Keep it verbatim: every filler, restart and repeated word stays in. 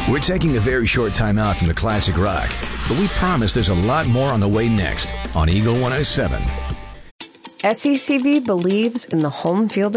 We're taking a very short time out from the classic rock, but we promise there's a lot more on the way next on Eagle one oh seven. S E C V believes in the home field